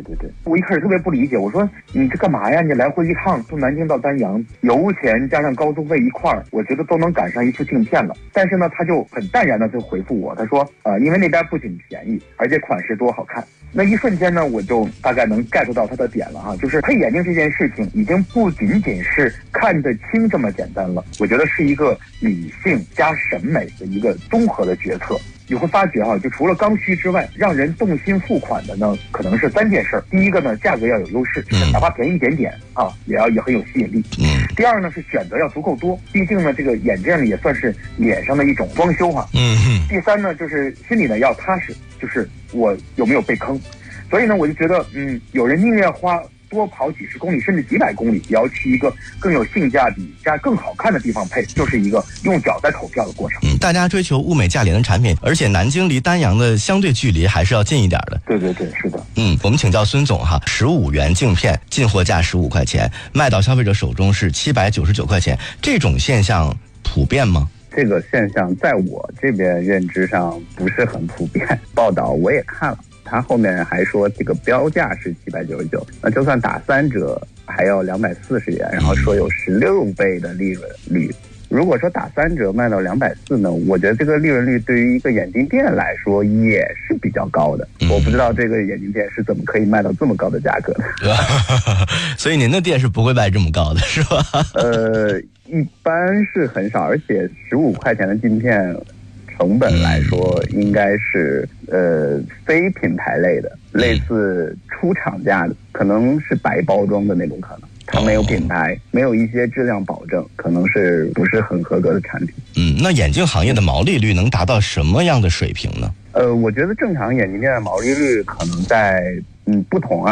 对，我一开始特别不理解，我说你这干嘛呀？你来回一趟从南京到丹阳，油钱加上高速费一块儿，我觉得都能赶上一次镜片了。但是呢，他就很淡然的就回复我，他说因为那边不仅便宜，而且款式多好看。那一瞬间呢，我就大概能 get 到他的点了哈，就是配眼镜这件事情已经不仅仅是看得清这么简单了，我觉得是一个理性加审美的一个综合的决策。你会发觉就除了刚需之外，让人动心付款的呢，可能是3件事。第一个呢，价格要有优势，哪怕便宜一点点也很有吸引力。第二呢，是选择要足够多，毕竟呢，这个眼镜也算是脸上的一种装修第三呢，就是心里呢要踏实，就是我有没有被坑。所以呢，我就觉得有人宁愿花多跑几十公里甚至几百公里，也要去一个更有性价比加更好看的地方配，就是一个用脚在投票的过程。 大家追求物美价廉的产品，而且南京离丹阳的相对距离还是要近一点的。 对，是的。 我们请教孙总哈，15元镜片进货价15块钱，卖到消费者手中是799块钱，这种现象普遍吗？ 这个现象在我这边认知上不是很普遍，报道我也看了。他后面还说这个标价是799，那就算打3折还要240元，然后说有16倍的利润率。如果说打3折卖到240呢，我觉得这个利润率对于一个眼镜店来说也是比较高的。我不知道这个眼镜店是怎么可以卖到这么高的价格的。 所以您的店是不会卖这么高的，是吧？ 一般是很少，而且15块钱的镜片成本来说应该是非品牌类的，类似出厂价的，可能是白包装的那种，可能它没有品牌，没有一些质量保证，可能是不是很合格的产品。 那眼镜行业的毛利率能达到什么样的水平呢？ 我觉得正常眼镜店的毛利率可能在不同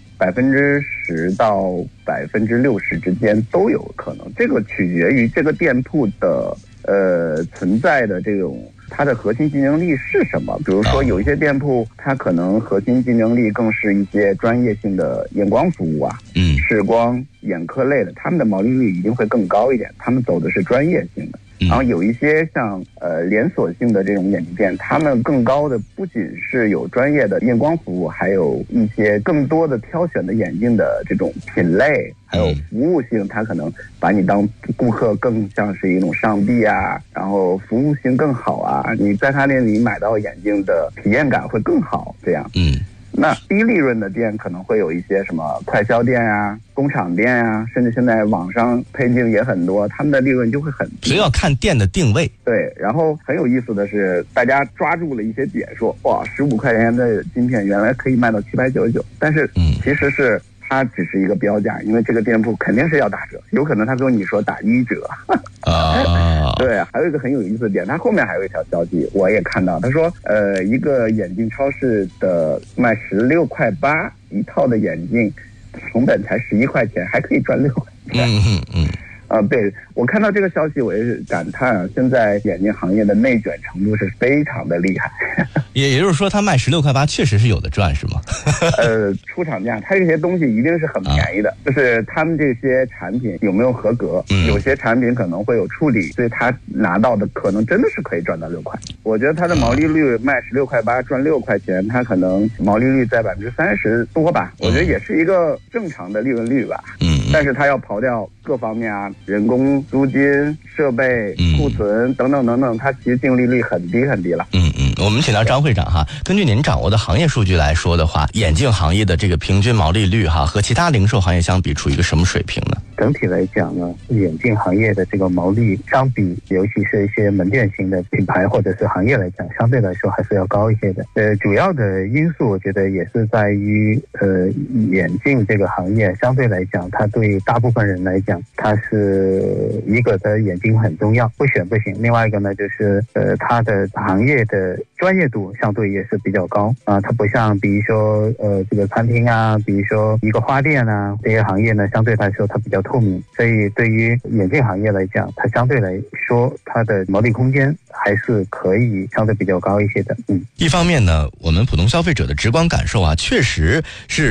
10%到60%之间都有可能，这个取决于这个店铺的存在的这种它的核心竞争力是什么。比如说有一些店铺它可能核心竞争力更是一些专业性的验光服务视光眼科类的，他们的毛利率一定会更高一点，他们走的是专业性的。然后有一些像连锁性的这种眼镜店，他们更高的不仅是有专业的验光服务，还有一些更多的挑选的眼镜的这种品类，还有服务性，他可能把你当顾客更像是一种上帝然后服务性更好你在他店里买到眼镜的体验感会更好，这样。那低利润的店可能会有一些什么快销店工厂店甚至现在网上配镜也很多，他们的利润就会很低。 所以要看店的定位。 对，然后很有意思的是，大家抓住了一些点，说哇，15块钱的镜片原来可以卖到799，但是其实是它只是一个标价，因为这个店铺肯定是要打折，有可能他跟你说打1折。对，还有一个很有意思的点，他后面还有一条消息我也看到，他说一个眼镜超市的卖16.8块一套的眼镜，成本才11块钱，还可以赚6块钱。对，我看到这个消息我也是感叹现在眼镜行业的内卷程度是非常的厉害。 也就是说他卖16.8块确实是有的赚，是吗？ 出厂价，它这些东西一定是很便宜的，就是他们这些产品有没有合格，有些产品可能会有处理，所以他拿到的可能真的是可以赚到6块。我觉得它的毛利率卖16.8块赚6块钱，它可能毛利率在30%多吧，我觉得也是一个正常的利润率吧。但是它要刨掉各方面人工、租金、设备、库存等等等等，它其实净利率很低很低了。 我们请到张会长哈，根据您掌握的行业数据来说的话，眼镜行业的这个平均毛利率和其他零售行业相比处于一个什么水平呢？ 整体来讲呢，眼镜行业的这个毛利相比，尤其是一些门店型的品牌或者是行业来讲，相对来说还是要高一些的。主要的因素我觉得也是在于眼镜这个行业相对来讲，它对大部分人来讲，它是一个的眼睛很重要，不选不行。另外一个呢，就是它的行业的专业度相对也是比较高它不像比如说这个餐厅比如说一个花店这些行业呢，相对来说它比较透明，所以对于眼镜行业来讲，它相对来说它的毛利空间还是可以相对比较高一些的。 一方面呢，我们普通消费者的直观感受确实是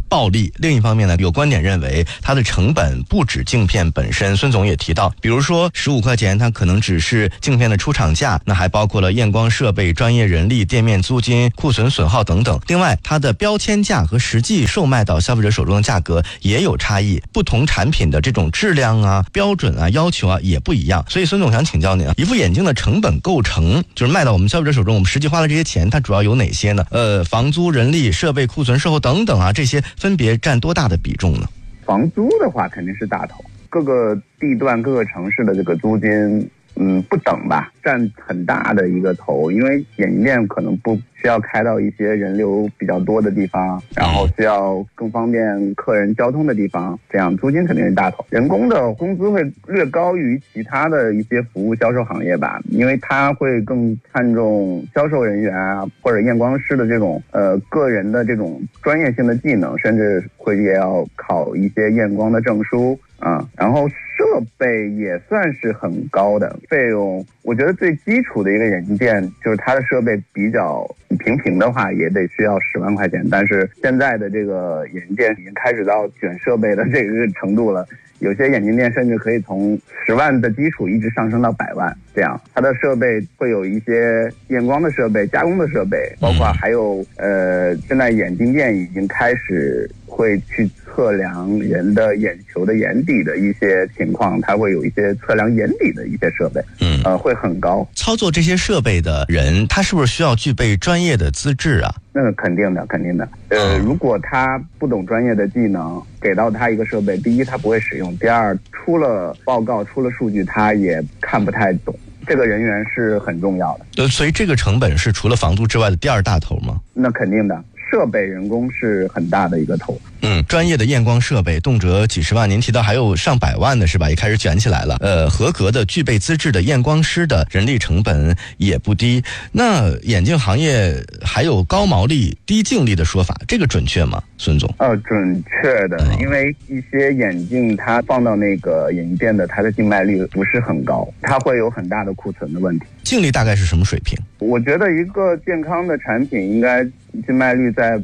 暴利，另一方面呢，有观点认为它的成本不止镜片本身。孙总也提到，比如说15块钱，它可能只是镜片的出厂价，那还包括了验光设备、专业人力、店面租金、库存损耗等等。另外，它的标签价和实际售卖到消费者手中的价格也有差异，不同产品的这种质量啊、标准啊、要求啊也不一样。所以孙总想请教您啊，一副眼镜的成本构成，就是卖到我们消费者手中，我们实际花的这些钱，它主要有哪些呢？房租、人力、设备、库存、售后等等啊，这些分别占多大的比重呢？ 房租的话肯定是大头，各个地段、各个城市的这个租金不等吧，占很大的一个头，因为眼镜店可能不需要开到一些人流比较多的地方，然后需要更方便客人交通的地方，这样租金肯定是大头。人工的工资会略高于其他的一些服务销售行业吧，因为它会更看重销售人员啊或者验光师的这种个人的这种专业性的技能，甚至也要考一些验光的证书啊，然后设备也算是很高的费用。我觉得最基础的一个眼镜店，就是它的设备比较平的话，也得需要10万块钱。但是现在的这个眼镜店已经开始到卷设备的这个程度了，有些眼镜店甚至可以从10万的基础一直上升到100万，这样它的设备会有一些验光的设备、加工的设备，包括还有现在眼镜店已经开始会去测量人的眼球的眼底的一些情况，它会有一些测量眼底的一些设备，会很高。 操作这些设备的人，他是不是需要具备专业的资质啊？ 那肯定的。如果他不懂专业的技能，给到他一个设备，第一他不会使用，第二出了报告、出了数据，他也看不太懂。这个人员是很重要的。 所以这个成本是除了房租之外的第二大头吗？ 那肯定的。设备人工是很大的一个头。 专业的验光设备动辄几十万，您提到还有上百万的是吧？也开始卷起来了。合格的具备资质的验光师的人力成本也不低。那眼镜行业还有高毛利低净利的说法，这个准确吗，孙总？ 准确的，因为一些眼镜它放到那个眼镜店的，它的净卖率不是很高，它会有很大的库存的问题。 净利大概是什么水平？ 我觉得一个健康的产品应该净卖率在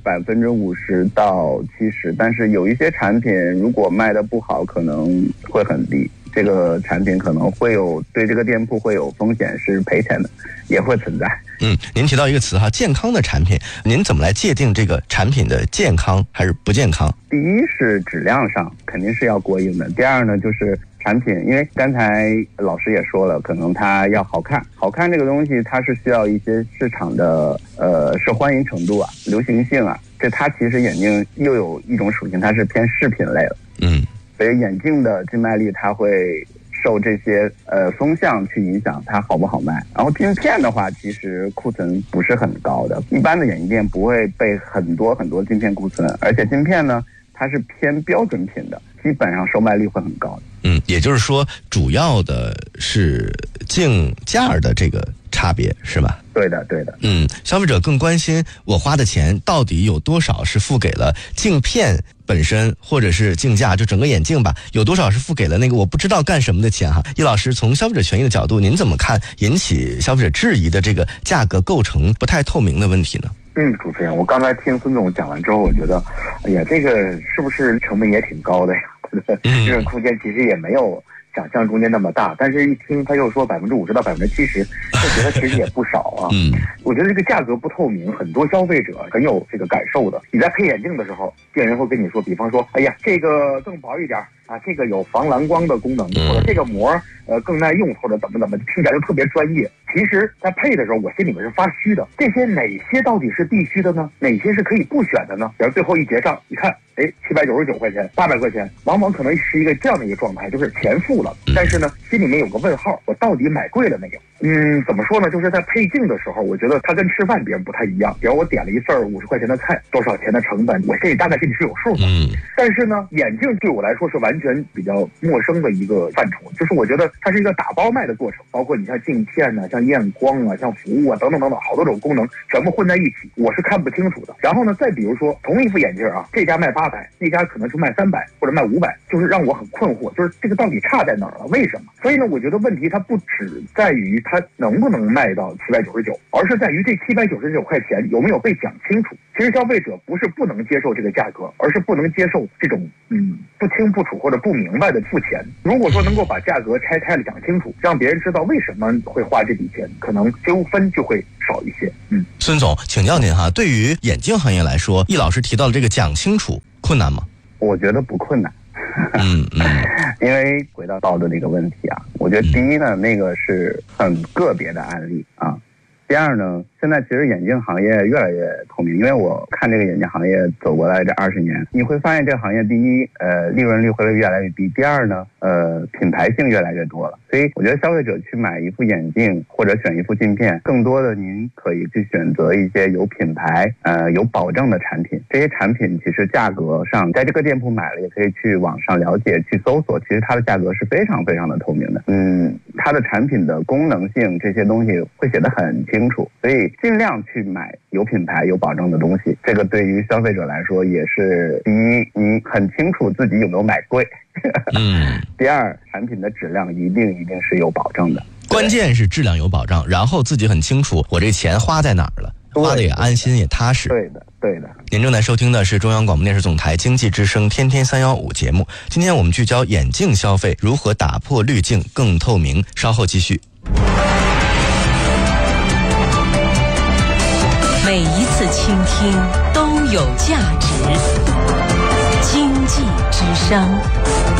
50%到70%，但是有一些产品如果卖得不好，可能会很低。这个产品可能会有对这个店铺会有风险，是赔钱的，也会存在。 您提到一个词哈，健康的产品，您怎么来界定这个产品的健康还是不健康？ 第一是质量上肯定是要过硬的，第二呢就是产品，因为刚才老师也说了，可能它要好看，好看这个东西它是需要一些市场的受欢迎程度啊、流行性啊，这它其实眼镜又有一种属性，它是偏饰品类的。所以眼镜的净卖率它会受这些风向去影响，它好不好卖。然后镜片的话，其实库存不是很高的，一般的眼镜店不会备很多镜片库存，而且镜片呢它是偏标准品的，基本上售卖率会很高的。 也就是说主要的是镜架的这个差别是吧？ 对的。 消费者更关心我花的钱到底有多少是付给了镜片本身，或者是镜架，就整个眼镜吧，有多少是付给了那个我不知道干什么的钱哈。易老师，从消费者权益的角度，您怎么看引起消费者质疑的这个价格构成不太透明的问题呢？ 主持人，我刚才听孙总讲完之后，我觉得，哎呀，这个是不是成本也挺高的呀？这个空间其实也没有想象中间那么大，但是一听他又说50%到70%，就觉得其实也不少啊。我觉得这个价格不透明，很多消费者很有这个感受的。你在配眼镜的时候，店员会跟你说，比方说，哎呀，这个更薄一点啊，这个有防蓝光的功能，或者这个膜更耐用，或者怎么，听起来就特别专业。其实，在配的时候，我心里面是发虚的。这些哪些到底是必须的呢？哪些是可以不选的呢？然后最后一结账，一看，799块钱、800块钱，往往可能是一个这样的一个状态，就是钱付了，但是呢，心里面有个问号，我到底买贵了没有？怎么说呢？就是在配镜的时候，我觉得它跟吃饭别人不太一样。比如我点了一份50块钱的菜，多少钱的成本，我心里大概心里是有数的。但是呢，眼镜对我来说是完全比较陌生的一个范畴，就是我觉得它是一个打包卖的过程，包括你像镜片啊、像验光啊、像服务啊等等，好多种功能全部混在一起，我是看不清楚的。然后呢，再比如说同一副眼镜啊，这家卖800，那家可能是卖300或者卖500，就是让我很困惑，就是这个到底差在哪儿了？为什么？所以呢，我觉得问题它不只在于它能不能卖到799，而是在于这799块钱有没有被讲清楚。其实消费者不是不能接受这个价格，而是不能接受这种不清不楚或者不明白的付钱。如果说能够把价格拆开了讲清楚，让别人知道为什么会花这笔钱，可能纠纷就会少一些。 孙总，请教您哈，对于眼镜行业来说，易老师提到的这个讲清楚困难吗？ 我觉得不困难。因为回到道德的一个问题啊，我觉得第一呢，那个是很个别的案例啊。第二呢，现在其实眼镜行业越来越透明，因为我看这个眼镜行业走过来这20年，你会发现这个行业第一，利润率会越来越低；第二呢，品牌性越来越多了。所以我觉得消费者去买一副眼镜或者选一副镜片，更多的您可以去选择一些有品牌、有保证的产品。这些产品其实价格上，在这个店铺买了，也可以去网上了解、去搜索，其实它的价格是非常非常的透明的。它的产品的功能性这些东西会写得很清楚，所以尽量去买有品牌有保证的东西。这个对于消费者来说也是第一，你很清楚自己有没有买贵。第二，产品的质量一定是有保证的， 关键是质量有保障，然后自己很清楚我这钱花在哪儿了，花的也安心也踏实。 对的。 您正在收听的是中央广播电视总台经济之声天天315节目，今天我们聚焦眼镜消费如何打破滤镜更透明，稍后继续。 每一次倾听都有价值，经济之声。